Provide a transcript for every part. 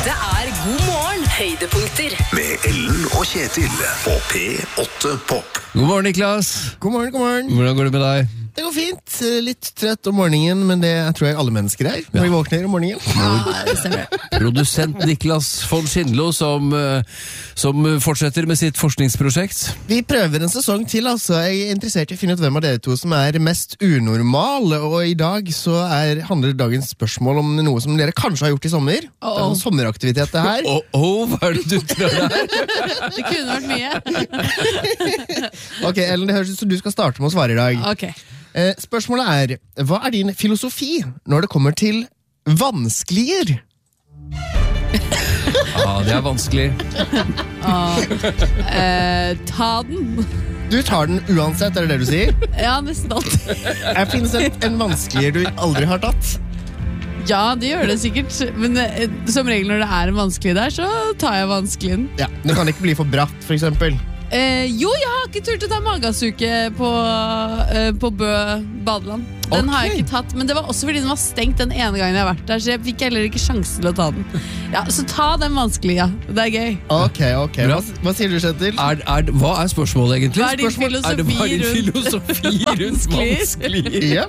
Dette God morgen, høydepunkter. Med Ellen og Kjetil på P8 Pop. God morgen, Niklas. God morgen. Hvordan går det med deg? Det går fint. Litt trøtt om morgenen, men det tror jeg alle mennesker er når vi våkner om morgenen. Ja, det stemmer. Produsent Niklas von Schindlo som fortsetter med sitt forskningsprosjekt. Vi prøver en sesong til, altså. Jeg er interessert i å finne ut hvem av dere to som er mest unormal, og i dag så handler dagens spørsmål om noe som dere kanskje har gjort i sommer. Det er en sommeraktivitet det her. Hva er det du tror det er? Det kunne vært mye. Ok, Ellen, det høres ut som du skal starte med å svare i dag. Ok. Spørsmålet er, hva er din filosofi når det kommer til vanskeliger? Ja, det er vanskelig. Ta den. Du tar den uansett, er det det du sier? Ja, nesten alltid. Finnes en vanskeliger du aldri har tatt? Ja, det gjør det sikkert. Men som regel når det er en vanskelig der, så tar jeg vanskeligen. Ja, det kan ikke bli for bratt, for eksempel. Jo, jeg har ikke turt å ta magasuke på Bø badeland. Den har jeg ikke tatt, men det var også fordi den var stengt den ene gangen jeg har vært der, så jeg fikk heller ikke sjanse til å ta den. Ja, så ta den vanskelig, ja. Det er gøy. Ok. Hva sier du, Kjetil? Hva er spørsmålet egentlig? Hva er din filosofi er det bare din filosofi rundt vanskelig? Ja.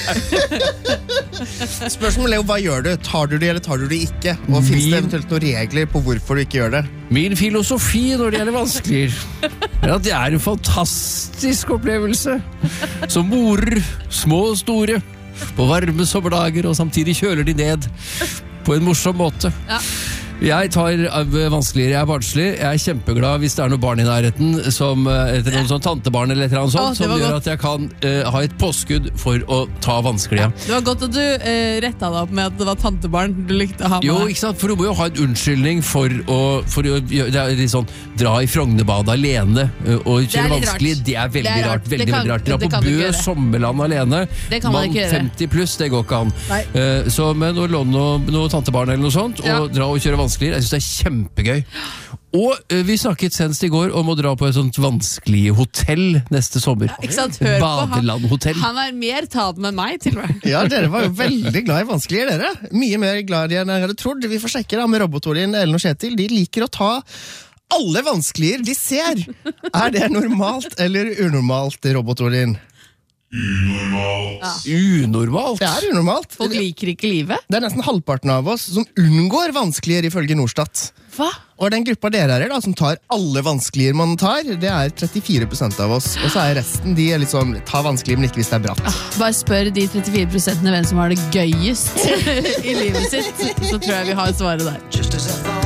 Spørsmålet er jo, hva gjør du? Tar du det, eller tar du det ikke? Og finnes det eventuelt noen regler på hvorfor du ikke gjør det? Min filosofi når det gjelder vanskeliger er at det er en fantastisk opplevelse som morer små og store på varme sommerdager, og samtidig kjøler de ned på en morsom måte. Ja. Jeg tar vanskeligere, jeg er barnslig. Jeg er kjempeglad hvis det er noen barn i nærheten som, etter noen sånn tantebarn eller et eller annet sånt, som gjør at jeg kan ha et påskudd for å ta vanskelige. Det var godt at du rettet deg opp med at det var tantebarn du likte å ha med. Jo, ikke sant? For du må jo ha en unnskyldning for å det er litt sånn, dra i Frognerbadet alene og kjøre vanskelig. Det er veldig rart. Veldig rart. Dra på Bø sommerland alene. Det kan man ikke gjøre. 50 pluss, det går ikke an. Så med noe tantebarn eller noe sånt, og dra og kjøre vanskelig. Jeg synes det er kjempegøy. Og vi snakket senest i går om å dra på et sånt vanskelig hotell neste sommer. Ja, ikke sant? Hør Badelandhotell. Han er mer taden enn meg, til og med. Ja, dere var jo veldig glad i vanskeligere, dere. Mye mer glad i enn jeg hadde trodd. Vi får sjekke da med Robotolin, Ellen og Kjetil. De liker å ta alle vanskeliger de ser. Er det normalt eller unormalt, Robotolin? Unormalt. Unormalt? Det er unormalt. Folk liker ikke livet. Det er nesten halvparten av oss som unngår vanskeligere ifølge Norstat. Hva? Og den gruppa dere er da, som tar alle vanskeligere man tar, det er 34% av oss. Og så er resten, de er litt sånn, ta vanskelig, men ikke hvis det er bratt. Bare spør de 34% hvem som har det gøyest i livet sitt, så tror jeg vi har svaret der.